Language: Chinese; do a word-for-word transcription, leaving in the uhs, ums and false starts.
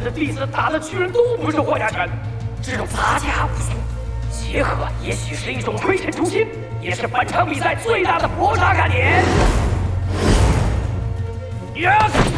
是第一次打的巨人都不是霍家拳，这种杂家武术结合，也许是一种推陈出新，也是本场比赛最大的搏杀看点。呀！